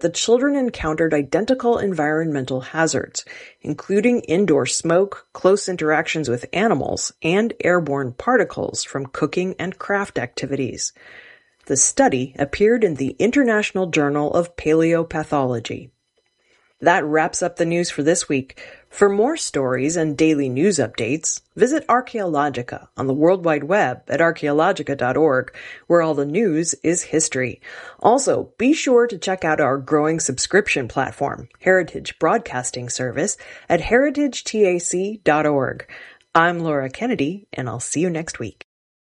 the children encountered identical environmental hazards, including indoor smoke, close interactions with animals, and airborne particles from cooking and craft activities. The study appeared in the International Journal of Paleopathology. That wraps up the news for this week. For more stories and daily news updates, visit Archaeologica on the World Wide Web at archaeologica.org, where all the news is history. Also, be sure to check out our growing subscription platform, Heritage Broadcasting Service, at heritagetac.org. I'm Laura Kennedy, and I'll see you next week.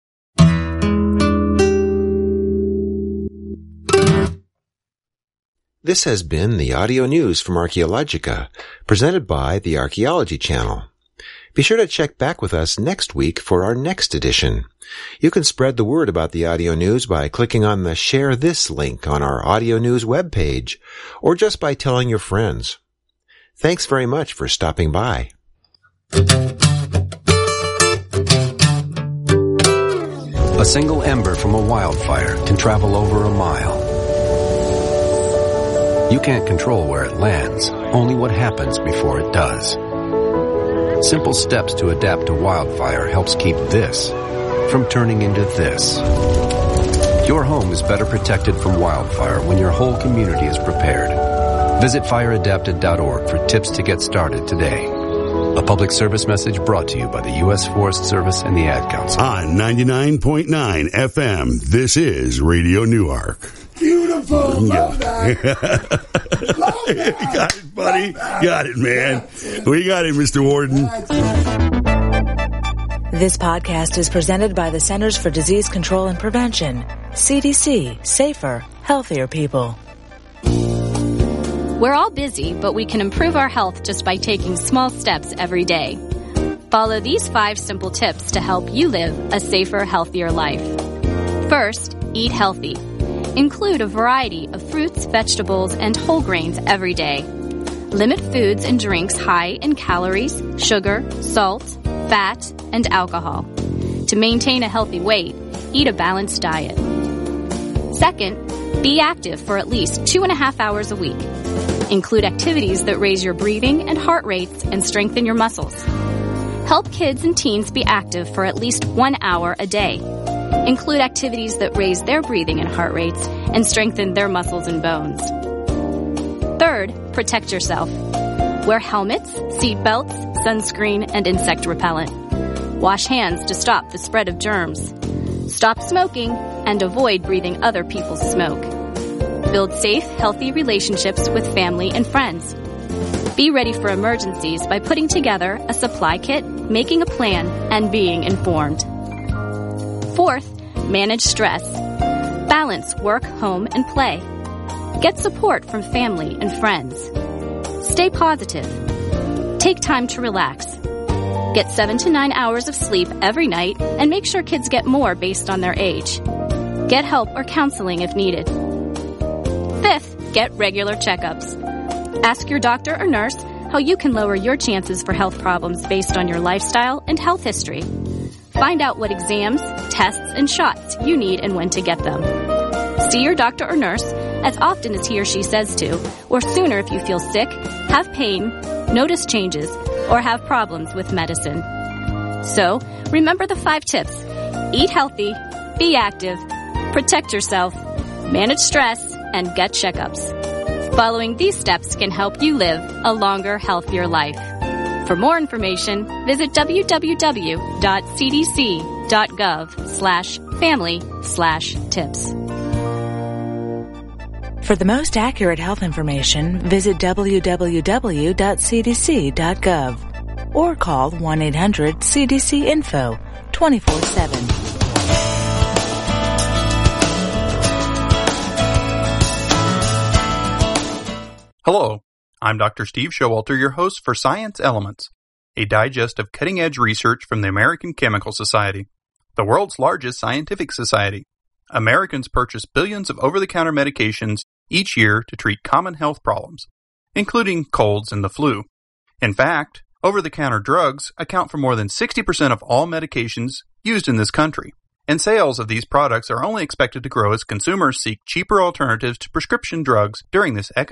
This has been the audio news from Archaeologica, presented by the Archaeology Channel. Be sure to check back with us next week for our next edition. You can spread the word about the audio news by clicking on the Share This link on our audio news webpage, or just by telling your friends. Thanks very much for stopping by. A single ember from a wildfire can travel over a mile. You can't control where it lands, only what happens before it does. Simple steps to adapt to wildfire helps keep this from turning into this. Your home is better protected from wildfire when your whole community is prepared. Visit fireadapted.org for tips to get started today. A public service message brought to you by the U.S. Forest Service and the Ad Council. On 99.9 FM, this is Radio Newark. Beautiful. Love that. Love that. You got it, buddy. Got it, man. We got it, Mr. Warden. This podcast is presented by the Centers for Disease Control and Prevention. CDC. Safer, healthier people. We're all busy, but we can improve our health just by taking small steps every day. Follow these 5 simple tips to help you live a safer, healthier life. First, eat healthy. Include a variety of fruits, vegetables, and whole grains every day. Limit foods and drinks high in calories, sugar, salt, fat, and alcohol. To maintain a healthy weight, eat a balanced diet. Second, be active for at least 2.5 hours a week. Include activities that raise your breathing and heart rates and strengthen your muscles. Help kids and teens be active for at least 1 hour a day. Include activities that raise their breathing and heart rates and strengthen their muscles and bones. Third, protect yourself. Wear helmets, seat belts, sunscreen, and insect repellent. Wash hands to stop the spread of germs. Stop smoking and avoid breathing other people's smoke. Build safe, healthy relationships with family and friends. Be ready for emergencies by putting together a supply kit, making a plan, and being informed. Fourth, manage stress. Balance work, home, and play. Get support from family and friends. Stay positive. Take time to relax. Get 7 to 9 hours of sleep every night and make sure kids get more based on their age. Get help or counseling if needed. Fifth, get regular checkups. Ask your doctor or nurse how you can lower your chances for health problems based on your lifestyle and health history. Find out what exams, tests, and shots you need and when to get them. See your doctor or nurse as often as he or she says to, or sooner if you feel sick, have pain, notice changes, or have problems with medicine. So, remember the 5 tips. Eat healthy, be active, protect yourself, manage stress, and get checkups. Following these steps can help you live a longer, healthier life. For more information, visit www.cdc.gov/family/tips. For the most accurate health information, visit www.cdc.gov or call 1-800-CDC-INFO 24/7. Hello, I'm Dr. Steve Showalter, your host for Science Elements, a digest of cutting-edge research from the American Chemical Society, the world's largest scientific society. Americans purchase billions of over-the-counter medications each year to treat common health problems, including colds and the flu. In fact, over-the-counter drugs account for more than 60% of all medications used in this country. and sales of these products are only expected to grow as consumers seek cheaper alternatives to prescription drugs during this economic